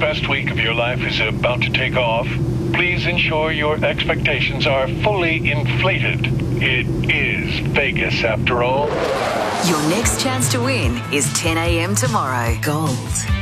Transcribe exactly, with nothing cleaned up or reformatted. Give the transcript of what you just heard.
best week of your life is about to take off, please ensure your expectations are fully inflated. It is Vegas, after all. Your next chance to win is ten a.m. tomorrow. Gold